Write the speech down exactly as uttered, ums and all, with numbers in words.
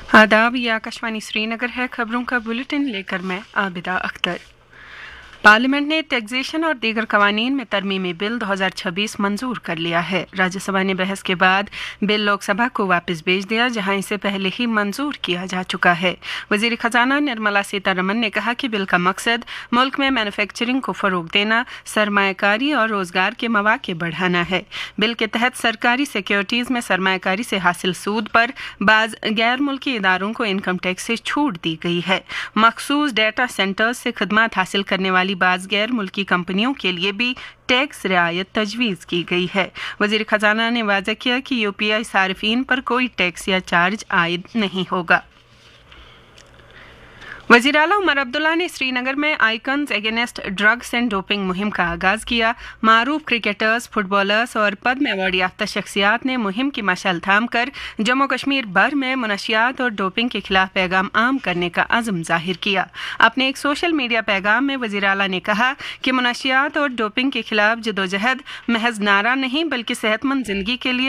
आदाब, ये आकाशवाणी श्रीनगर है। खबरों का बुलेटिन लेकर मैं आबिदा अख्तर। पार्लियामेंट ने टैक्सेशन और दीगर कवानीन में तरमीमी बिल दो हज़ार छब्बीस मंजूर कर लिया है। राज्यसभा ने बहस के बाद बिल लोकसभा को वापस भेज दिया, जहां इसे पहले ही मंजूर किया जा चुका है। वजीर खजाना निर्मला सीतारमण ने कहा कि बिल का मकसद मुल्क में मैन्युफैक्चरिंग को फरोग देना, सरमायाकारी और रोजगार के मौके बढ़ाना है। बिल के तहत सरकारी सिक्योरिटीज में सरमायाकारी से हासिल सूद पर बाज गैर मुल्की इदारों को इनकम टैक्स से छूट दी गई है। मखसूस डेटा सेंटर्स से खदमात हासिल करने वाली बाज गैर मुल्की कंपनियों के लिए भी टैक्स रियायत तजवीज़ की गई है। वज़ीर खजाना ने वाज़ेह किया कि यूपीआई सार्फिन पर कोई टैक्स या चार्ज आयद नहीं होगा। वज़ीर आला उमर अब्दुल्ला ने श्रीनगर में icons against drugs and doping मुहिम का आगाज़ किया। मारूफ क्रिकेटर्स, फुटबॉलर्स और पद्म अवार्ड याफ्ता शख्सियात ने मुहिम की मशाल थाम कर जम्मू कश्मीर भर में मुनशियात और डोपिंग के खिलाफ पैगाम आम करने का अज़म जाहिर किया। अपने एक सोशल मीडिया पैगाम में वज़ीर आला ने कहा कि मुनशियात और डोपिंग के खिलाफ जदोजहद महज नारा नहीं बल्कि सेहतमंद जिंदगी के लिए